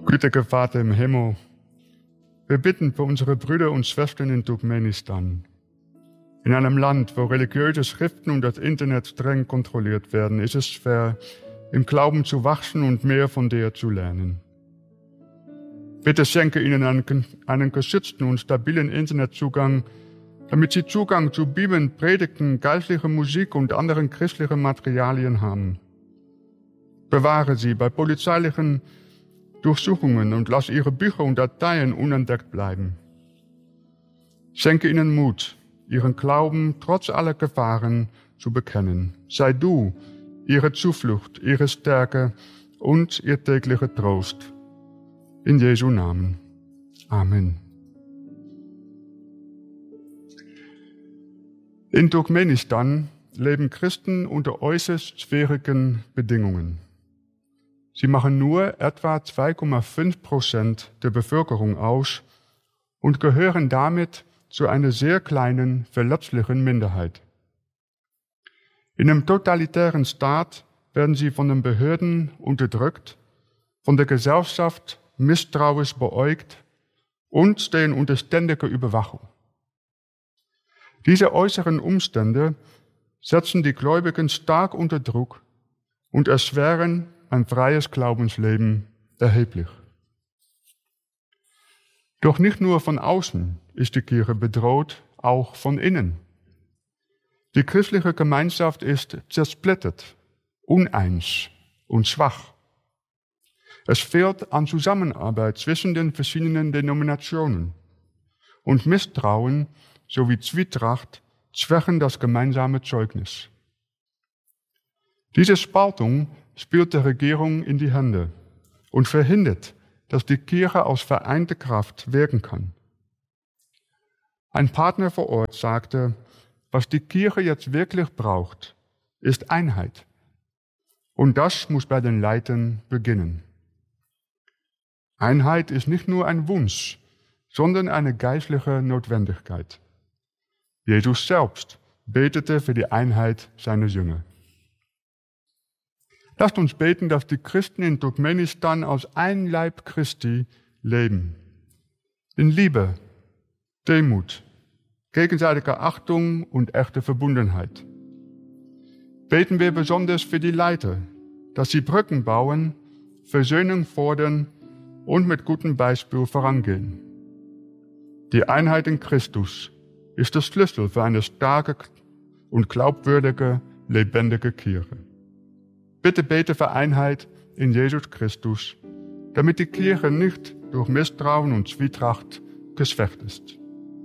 Gütiger Vater im Himmel, wir bitten für unsere Brüder und Schwestern in Turkmenistan. In einem Land, wo religiöse Schriften und das Internet streng kontrolliert werden, ist es schwer, im Glauben zu wachsen und mehr von dir zu lernen. Bitte schenke ihnen einen geschützten und stabilen Internetzugang, damit sie Zugang zu Bibeln, Predigten, geistlicher Musik und anderen christlichen Materialien haben. Bewahre sie bei polizeilichen Durchsuchungen und lass ihre Bücher und Dateien unentdeckt bleiben. Schenke ihnen Mut, ihren Glauben trotz aller Gefahren zu bekennen. Sei du ihre Zuflucht, ihre Stärke und ihr täglicher Trost. In Jesu Namen. Amen. In Turkmenistan leben Christen unter äußerst schwierigen Bedingungen. Sie machen nur etwa 2,5% der Bevölkerung aus und gehören damit zu einer sehr kleinen, verletzlichen Minderheit. In einem totalitären Staat werden sie von den Behörden unterdrückt, von der Gesellschaft misstrauisch beäugt und stehen unter ständiger Überwachung. Diese äußeren Umstände setzen die Gläubigen stark unter Druck und erschweren ein freies Glaubensleben erheblich. Doch nicht nur von außen ist die Kirche bedroht, auch von innen. Die christliche Gemeinschaft ist zersplittert, uneins und schwach. Es fehlt an Zusammenarbeit zwischen den verschiedenen Denominationen und Misstrauen sowie Zwietracht schwächen das gemeinsame Zeugnis. Diese Spaltung spielt der Regierung in die Hände und verhindert, dass die Kirche als vereinte Kraft wirken kann. Ein Partner vor Ort sagte, was die Kirche jetzt wirklich braucht, ist Einheit. Und das muss bei den Leitern beginnen. Einheit ist nicht nur ein Wunsch, sondern eine geistliche Notwendigkeit. Jesus selbst betete für die Einheit seiner Jünger. Lasst uns beten, dass die Christen in Turkmenistan als ein Leib Christi leben. In Liebe, Demut, gegenseitiger Achtung und echter Verbundenheit. Beten wir besonders für die Leiter, dass sie Brücken bauen, Versöhnung fordern und mit gutem Beispiel vorangehen. Die Einheit in Christus ist der Schlüssel für eine starke und glaubwürdige, lebendige Kirche. Bitte bete für Einheit in Jesus Christus, damit die Kirche nicht durch Misstrauen und Zwietracht geschwächt ist.